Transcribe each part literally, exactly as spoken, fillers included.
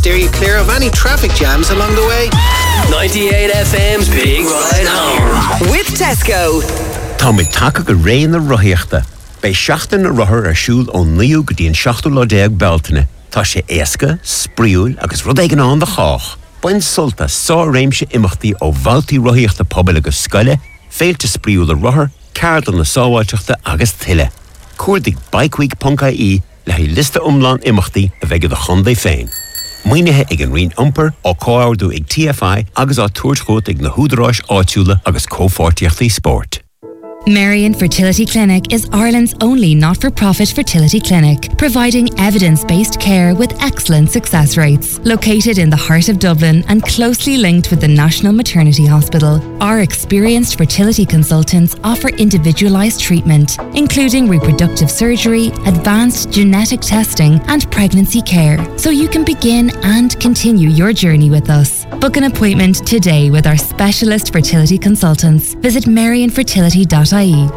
steer you clear of any traffic jams along the way. ninety-eight F M's Big Ride Home. With Tesco. Tá mé take go ré na roiíochta. Bei seachtain na rothar ar siúl ó níú go dtíon seachtú lá déag beltaine. Tá sé éasca, spríúil agus rud éigean an de chách. Bain sulta sá réimse imachtaí ó bhaltaí roiíochta pobal agus scoile, féilte spríúil a rothar, cardal na sáháilteachta agus tuile. Cuairdigh Bike Week Punca í le hí lista umlán imachtaí a bheith go chundé féin. Muoinethe ag an rion umper ó cóáardú ag T F I agus á tuairt ag na húdaráis áitiúla agus cófortíochtaí sport. Marion Fertility Clinic is Ireland's only not-for-profit fertility clinic, providing evidence-based care with excellent success rates. Located in the heart of Dublin and closely linked with the National Maternity Hospital, our experienced fertility consultants offer individualised treatment, including reproductive surgery, advanced genetic testing and pregnancy care, so you can begin and continue your journey with us. Book an appointment today with our specialist fertility consultants. Visit marion fertility dot I E.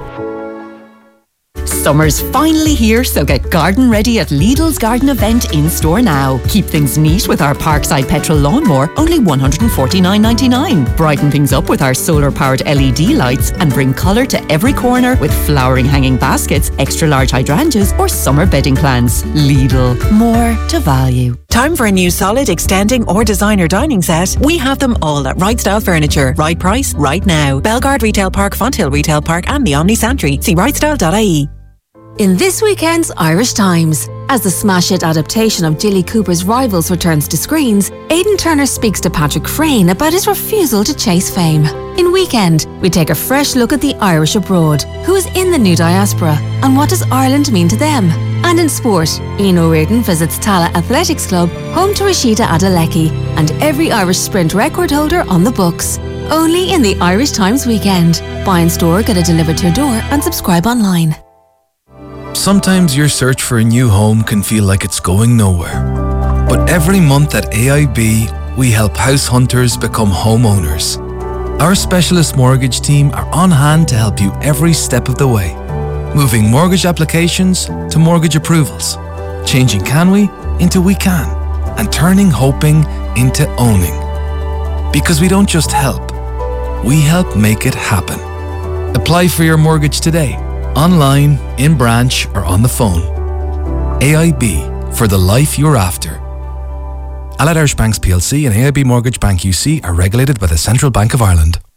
Summer's finally here, so get garden ready at Lidl's garden event in store now. Keep things neat with our Parkside petrol lawnmower, only one hundred forty-nine ninety-nine. Brighten things up with our solar-powered L E D lights and bring colour to every corner with flowering hanging baskets, extra large hydrangeas or summer bedding plants. Lidl, more to value. Time for a new solid, extending or designer dining set? We have them all at Right Style Furniture. Right price, right now. Belgard Retail Park, Fonthill Retail Park and the Omni Santry. See right style dot I E. In this weekend's Irish Times, as the smash hit adaptation of Jilly Cooper's Rivals returns to screens, Aidan Turner speaks to Patrick Frayne about his refusal to chase fame. In Weekend, we take a fresh look at the Irish abroad, who is in the new diaspora, and what does Ireland mean to them. And in sport, Ian O'Riordan visits Tala Athletics Club, home to Rashida Adelecki, and every Irish sprint record holder on the books. Only in the Irish Times Weekend. Buy in store, get it delivered to your door, and subscribe online. Sometimes your search for a new home can feel like it's going nowhere. But every month at A I B, we help house hunters become homeowners. Our specialist mortgage team are on hand to help you every step of the way. Moving mortgage applications to mortgage approvals. Changing can we into we can. And turning hoping into owning. Because we don't just help, we help make it happen. Apply for your mortgage today. Online, in branch or on the phone. A I B, for the life you're after. Allied Irish Banks P L C and A I B Mortgage Bank U C are regulated by the Central Bank of Ireland.